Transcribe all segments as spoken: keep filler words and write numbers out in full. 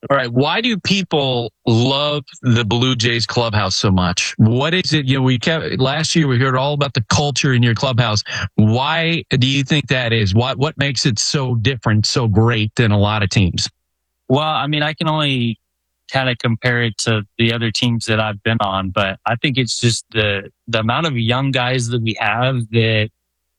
All right. Why do people love the Blue Jays clubhouse so much? What is it? You know, we kept last year we heard all about the culture in your clubhouse. Why do you think that is? What what makes it so different, so great than a lot of teams? Well, I mean, I can only kind of compare it to the other teams that I've been on, but I think it's just the the amount of young guys that we have that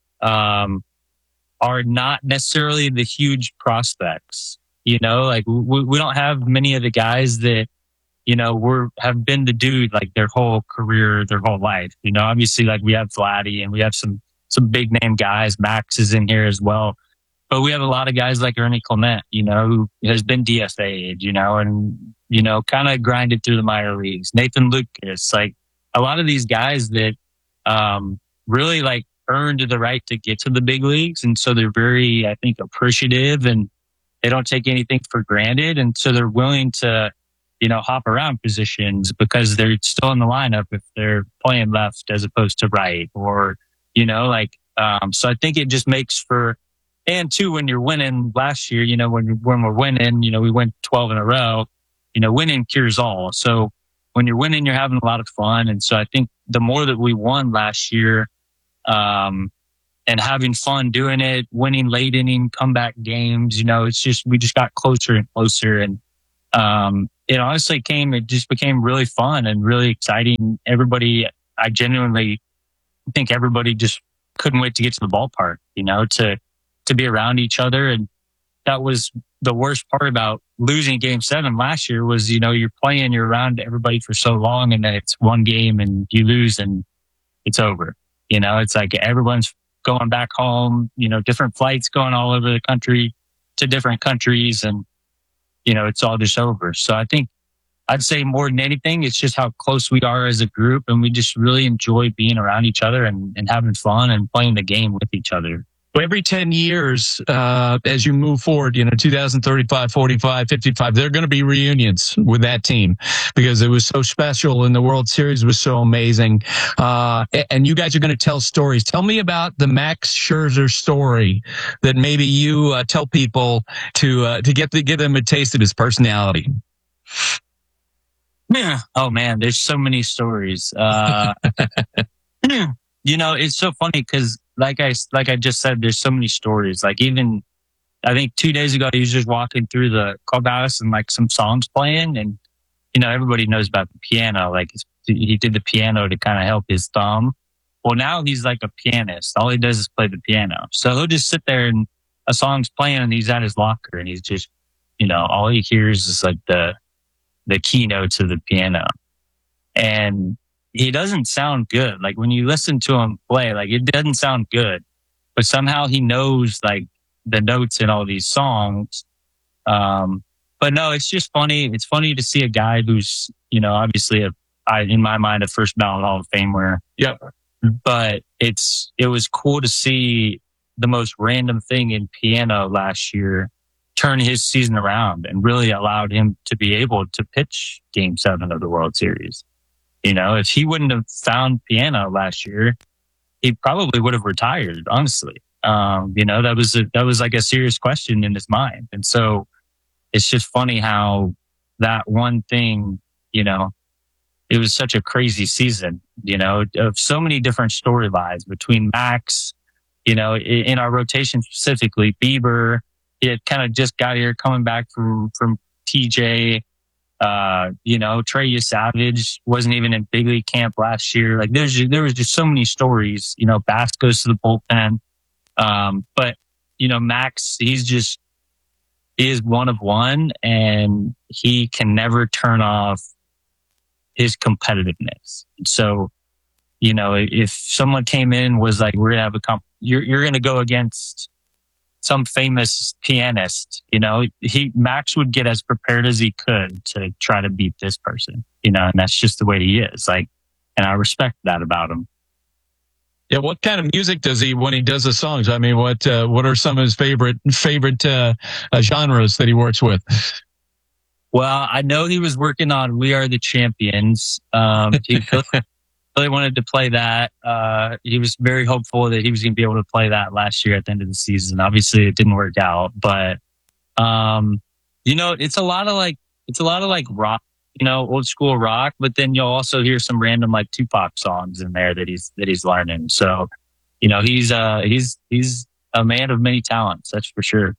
um are not necessarily the huge prospects. You know, like we, we don't have many of the guys that, you know, we're have been the dude like their whole career, their whole life. You know, obviously like we have Vladdy and we have some, some big name guys. Max is in here as well. But we have a lot of guys like Ernie Clement, you know, who has been D F A'd, you know, and, you know, kind of grinded through the minor leagues. Nathan Lucas, like a lot of these guys that, um, really like earned the right to get to the big leagues. And so they're very, I think, appreciative and they don't take anything for granted. And so they're willing to, you know, hop around positions because they're still in the lineup if they're playing left as opposed to right or, you know, like, um, so I think it just makes for, and two, when you're winning last year, you know, when, when we're winning, you know, we went twelve in a row, you know, winning cures all. So when you're winning, you're having a lot of fun. And so I think the more that we won last year, um, and having fun doing it, winning late inning comeback games, you know, it's just, we just got closer and closer. And, um, it honestly came, it just became really fun and really exciting. Everybody, I genuinely think everybody just couldn't wait to get to the ballpark, you know, to, to be around each other. And that was the worst part about losing game seven last year was, you know, you're playing, you're around everybody for so long and then it's one game and you lose and it's over. You know, it's like everyone's going back home, you know, different flights going all over the country to different countries and, you know, it's all just over. So I think I'd say more than anything, it's just how close we are as a group and we just really enjoy being around each other and, and having fun and playing the game with each other. Every ten years, uh, as you move forward, you know, two thousand thirty-five, forty-five, fifty-five, there are going to be reunions with that team because it was so special and the World Series was so amazing. Uh, and you guys are going to tell stories. Tell me about the Max Scherzer story that maybe you uh, tell people to, uh, to get to give them a taste of his personality. Yeah. Oh man, there's so many stories. Uh, you know, it's so funny because like I, like I just said, there's so many stories. Like even, I think two days ago, he was just walking through the clubhouse and like some songs playing and, you know, everybody knows about the piano. Like he did the piano to kind of help his thumb. Well, now he's like a pianist. All he does is play the piano. So he'll just sit there and a song's playing and he's at his locker and he's just, you know, all he hears is like the, the keynotes of the piano. And he doesn't sound good. Like when you listen to him play, like it doesn't sound good, but somehow he knows like the notes in all these songs. Um, but no, it's just funny. It's funny to see a guy who's, you know, obviously a, I, in my mind, a first ballot Hall of Famer. Yep. But it's, it was cool to see the most random thing in piano last year turn his season around and really allowed him to be able to pitch game seven of the World Series. You know, if he wouldn't have found piano last year, he probably would have retired, honestly. Um, you know, that was a, that was like a serious question in his mind. And so it's just funny how that one thing, you know, it was such a crazy season, you know, of so many different storylines between Max, you know, in, in our rotation specifically, Bieber, he had kind of just got here coming back from, from T J. Uh, you know, Trey Savage wasn't even in big league camp last year. Like there's, there was just so many stories, you know, Bass goes to the bullpen. Um, but you know, Max, he's just, he is one of one and he can never turn off his competitiveness. So, you know, if someone came in and was like, we're going to have a comp, you're, you're going to go against some famous pianist, you know, he, Max would get as prepared as he could to try to beat this person, you know, and that's just the way he is. Like, and I respect that about him. Yeah. What kind of music does he, when he does the songs? I mean, what, uh, what are some of his favorite, favorite, uh, uh, genres that he works with? Well, I know he was working on We Are the Champions. Um, he really wanted to play that. Uh, he was very hopeful that he was going to be able to play that last year at the end of the season. Obviously, it didn't work out, but, um, you know, it's a lot of like, it's a lot of like rock, you know, old school rock, but then you'll also hear some random like Tupac songs in there that he's, that he's learning. So, you know, he's, uh, he's, he's a man of many talents. That's for sure.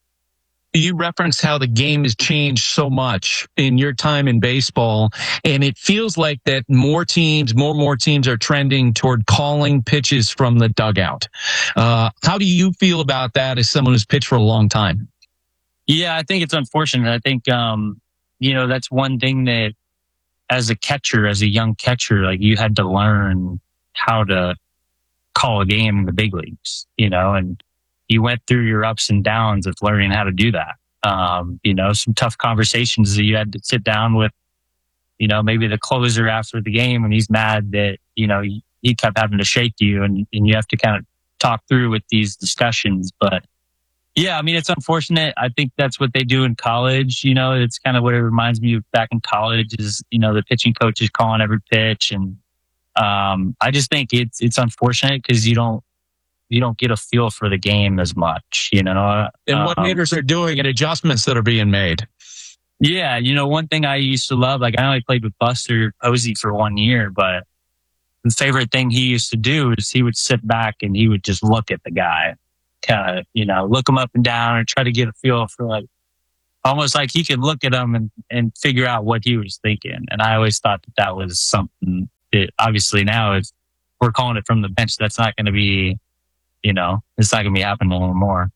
You referenced how the game has changed so much in your time in baseball, and it feels like that more teams, more and more teams are trending toward calling pitches from the dugout. Uh, how do you feel about that as someone who's pitched for a long time? Yeah, I think it's unfortunate. I think, um, you know, that's one thing that as a catcher, as a young catcher, like you had to learn how to call a game in the big leagues, you know, and you went through your ups and downs of learning how to do that. Um, you know, some tough conversations that you had to sit down with, you know, maybe the closer after the game and he's mad that, you know, he kept having to shake you and, and you have to kind of talk through with these discussions. But yeah, I mean, it's unfortunate. I think that's what they do in college. You know, it's kind of what it reminds me of back in college is, you know, the pitching coach is calling every pitch. And um, I just think it's, it's unfortunate because you don't, you don't get a feel for the game as much, you know. And what um, hitters are doing and adjustments that are being made. Yeah, you know, one thing I used to love, like I only played with Buster Posey for one year, but the favorite thing he used to do is he would sit back and he would just look at the guy, kind of, you know, look him up and down and try to get a feel for like, almost like he could look at him and, and figure out what he was thinking. And I always thought that that was something that obviously now if we're calling it from the bench, that's not going to be, you know, it's not going to be happening a little more.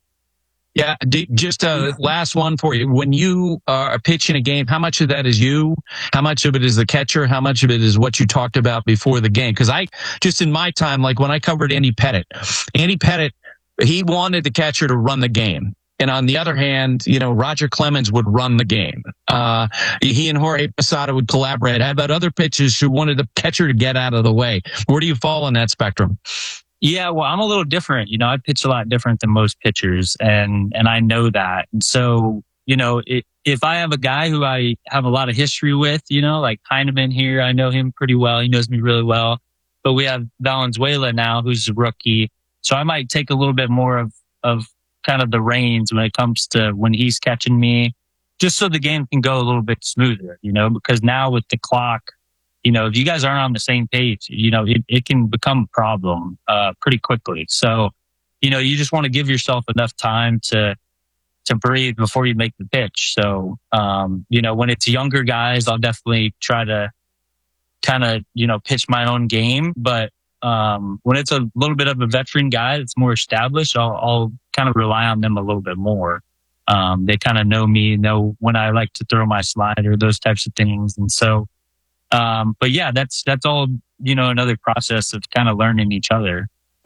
Yeah. Just a last one for you. When you are pitching a game, how much of that is you? How much of it is the catcher? How much of it is what you talked about before the game? Because I, just in my time, like when I covered Andy Pettitte, Andy Pettitte, he wanted the catcher to run the game. And on the other hand, you know, Roger Clemens would run the game. Uh, he and Jorge Posada would collaborate. How about other pitchers who wanted the catcher to get out of the way? Where do you fall on that spectrum? Yeah, well, I'm a little different. You know, I pitch a lot different than most pitchers, and and I know that. And so, you know, it, if I have a guy who I have a lot of history with, you know, like Heineman here, I know him pretty well. He knows me really well. But we have Valenzuela now, who's a rookie. So I might take a little bit more of, of kind of the reins when it comes to when he's catching me, just so the game can go a little bit smoother, you know, because now with the clock, you know, if you guys aren't on the same page, you know, it, it can become a problem uh, pretty quickly. So, you know, you just want to give yourself enough time to to breathe before you make the pitch. So, um, you know, when it's younger guys, I'll definitely try to kind of, you know, pitch my own game. But um, when it's a little bit of a veteran guy that's more established, I'll, I'll kind of rely on them a little bit more. Um, they kind of know me, know when I like to throw my slider, those types of things. And so, Um, but yeah, that's, that's all, you know, another process of kind of learning each other.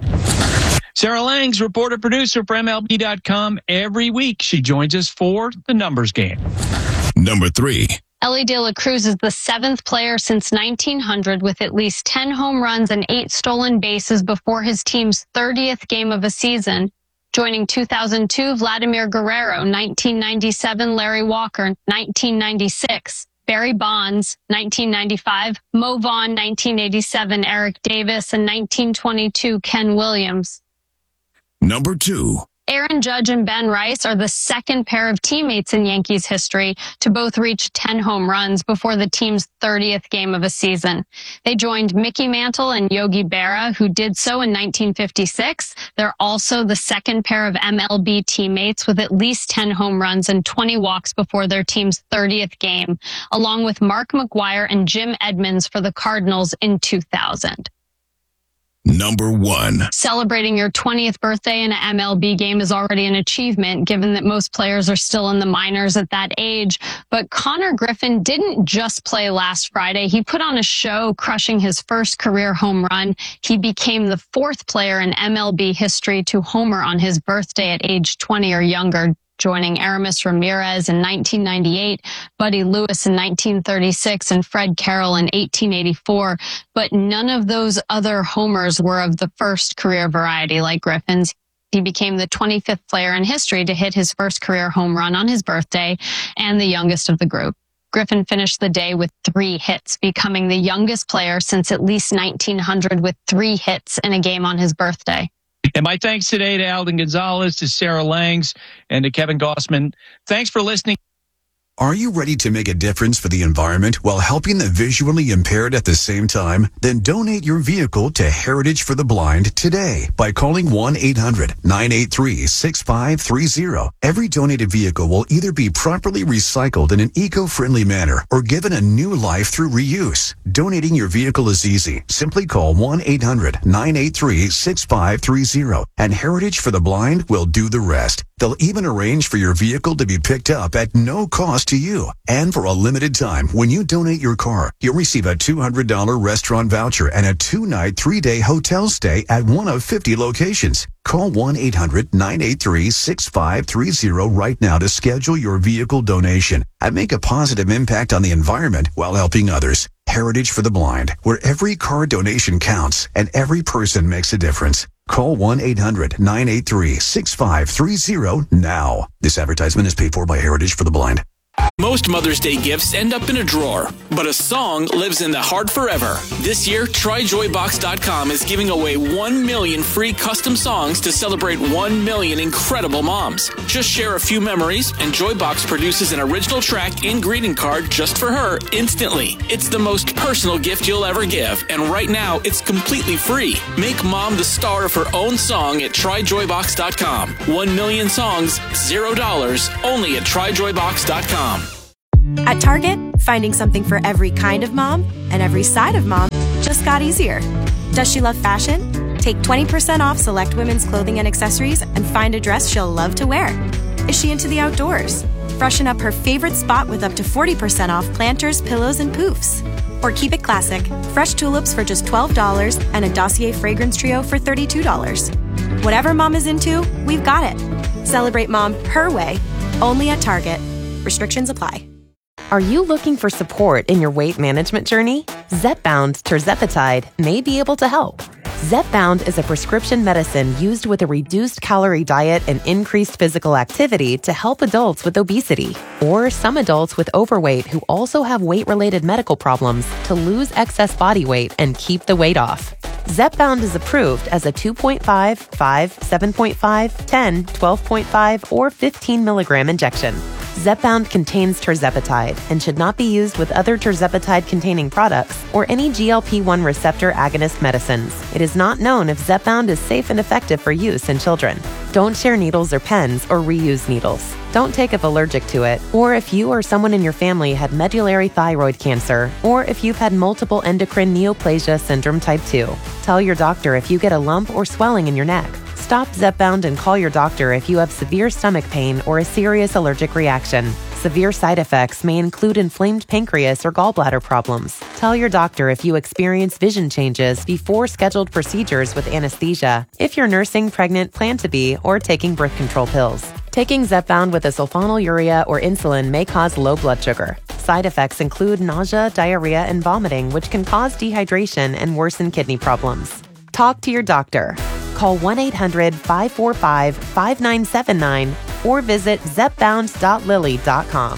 Sarah Langs, reporter producer for M L B dot com. Every week she joins us for the numbers game. Number three. Elly De La Cruz is the seventh player since nineteen hundred with at least ten home runs and eight stolen bases before his team's thirtieth game of a season. Joining two thousand two, Vladimir Guerrero, nineteen ninety-seven, Larry Walker, nineteen ninety-six. Barry Bonds, nineteen ninety-five, Mo Vaughn, nineteen eighty-seven, Eric Davis, and nineteen twenty-two, Ken Williams. Number two. Aaron Judge and Ben Rice are the second pair of teammates in Yankees history to both reach ten home runs before the team's thirtieth game of a season. They joined Mickey Mantle and Yogi Berra, who did so in nineteen fifty-six. They're also the second pair of M L B teammates with at least ten home runs and twenty walks before their team's thirtieth game, along with Mark McGwire and Jim Edmonds for the Cardinals in two thousand. Number one. Celebrating your twentieth birthday in an M L B game is already an achievement, given that most players are still in the minors at that age. But Connor Griffin didn't just play last Friday. He put on a show, crushing his first career home run. He became the fourth player in M L B history to homer on his birthday at age twenty or younger, joining Aramis Ramirez in nineteen ninety-eight, Buddy Lewis in nineteen thirty-six, and Fred Carroll in eighteen eighty-four. But none of those other homers were of the first career variety like Griffin's. He became the twenty-fifth player in history to hit his first career home run on his birthday and the youngest of the group. Griffin finished the day with three hits, becoming the youngest player since at least nineteen hundred with three hits in a game on his birthday. And my thanks today to Alden Gonzalez, to Sarah Langs, and to Kevin Gossman. Thanks for listening. Are you ready to make a difference for the environment while helping the visually impaired at the same time? Then donate your vehicle to Heritage for the Blind today by calling one eight hundred nine eight three six five three zero. Every donated vehicle will either be properly recycled in an eco-friendly manner or given a new life through reuse. Donating your vehicle is easy. Simply call one eight hundred nine eight three six five three zero and Heritage for the Blind will do the rest. They'll even arrange for your vehicle to be picked up at no cost to you. And for a limited time, when you donate your car, you'll receive a two hundred dollars restaurant voucher and a two-night, three-day hotel stay at one of fifty locations. Call one eight hundred nine eight three six five three zero right now to schedule your vehicle donation and make a positive impact on the environment while helping others. Heritage for the Blind, where every car donation counts and every person makes a difference. Call one eight hundred nine eight three six five three zero now. This advertisement is paid for by Heritage for the Blind. Most Mother's Day gifts end up in a drawer, but a song lives in the heart forever. This year, Try Joy Box dot com is giving away one million free custom songs to celebrate one million incredible moms. Just share a few memories, and Joybox produces an original track and greeting card just for her instantly. It's the most personal gift you'll ever give, and right now, it's completely free. Make mom the star of her own song at Try Joy Box dot com. One million songs, zero dollars, only at Try Joy Box dot com. At Target, finding something for every kind of mom and every side of mom just got easier. Does she love fashion? Take twenty percent off select women's clothing and accessories and find a dress she'll love to wear. Is she into the outdoors? Freshen up her favorite spot with up to forty percent off planters, pillows, and poofs. Or keep it classic. Fresh tulips for just twelve dollars and a Dossier fragrance trio for thirty-two dollars. Whatever mom is into, we've got it. Celebrate mom her way, only at Target. Restrictions apply. Are you looking for support in your weight management journey? Zepbound tirzepatide may be able to help. Zepbound is a prescription medicine used with a reduced calorie diet and increased physical activity to help adults with obesity or some adults with overweight who also have weight-related medical problems to lose excess body weight and keep the weight off. Zepbound is approved as a two point five, five, seven point five, ten, twelve point five, or fifteen milligram injection. Zepbound contains tirzepatide and should not be used with other tirzepatide-containing products or any G L P one receptor agonist medicines. It is not known if Zepbound is safe and effective for use in children. Don't share needles or pens or reuse needles. Don't take if allergic to it, or if you or someone in your family had medullary thyroid cancer, or if you've had multiple endocrine neoplasia syndrome type two. Tell your doctor if you get a lump or swelling in your neck. Stop Zepbound and call your doctor if you have severe stomach pain or a serious allergic reaction. Severe side effects may include inflamed pancreas or gallbladder problems. Tell your doctor if you experience vision changes before scheduled procedures with anesthesia, if you're nursing, pregnant, plan to be, or taking birth control pills. Taking Zepbound with a sulfonylurea or insulin may cause low blood sugar. Side effects include nausea, diarrhea, and vomiting, which can cause dehydration and worsen kidney problems. Talk to your doctor. Call one eight hundred five four five five nine seven nine or visit zepbound dot lilly dot com.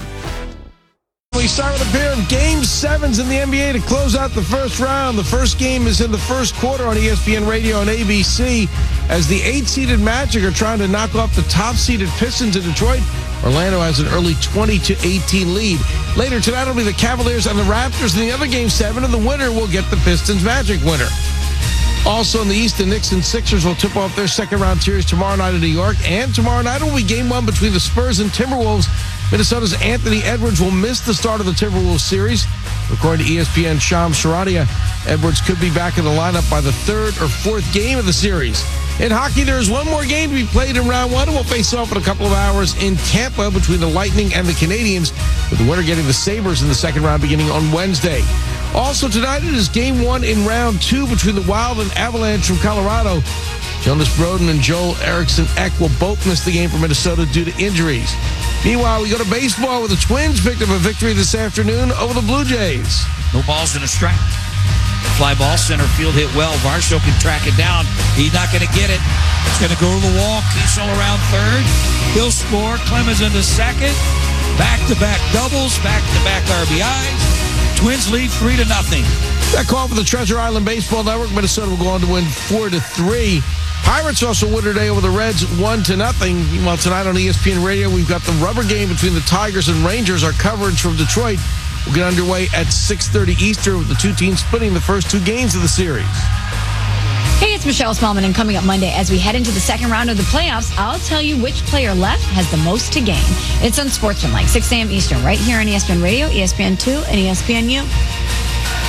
We start with a pair of Game sevens in the N B A to close out the first round. The first game is in the first quarter on E S P N Radio and A B C as the eight-seeded Magic are trying to knock off the top-seeded Pistons in Detroit. Orlando has an early twenty to eighteen lead. Later tonight will be the Cavaliers and the Raptors in the other Game seven, and the winner will get the Pistons Magic winner. Also in the East, the Knicks and Sixers will tip off their second-round series tomorrow night in New York. And tomorrow night will be Game one between the Spurs and Timberwolves. Minnesota's Anthony Edwards will miss the start of the Timberwolves series. According to E S P N Shams Charania, Edwards could be back in the lineup by the third or fourth game of the series. In hockey, there is one more game to be played in round one, and we'll face off in a couple of hours in Tampa between the Lightning and the Canadiens, with the winner getting the Sabres in the second round beginning on Wednesday. Also tonight, it is game one in round two between the Wild and Avalanche from Colorado. Jonas Brodin and Joel Eriksson Ek will both miss the game for Minnesota due to injuries. Meanwhile, we go to baseball where the Twins picked up a victory this afternoon over the Blue Jays. No balls in a strike. Fly ball, center field hit well. Varsho can track it down. He's not going to get it. It's going to go to the wall. Kiesel around third. He'll score. Clemens into second. Back-to-back doubles. Back-to-back R B Is. Twins lead three to nothing. That call for the Treasure Island Baseball Network. Minnesota will go on to win four to three Pirates also win today over the Reds, one to nothing. Meanwhile, tonight on E S P N Radio, we've got the rubber game between the Tigers and Rangers. Our coverage from Detroit will get underway at six thirty Eastern, with the two teams splitting the first two games of the series. Hey, it's Michelle Smallman, and coming up Monday, as we head into the second round of the playoffs, I'll tell you which player left has the most to gain. It's on Sportsmanlike, six a.m. Eastern, right here on E S P N Radio, E S P N two, and E S P N U.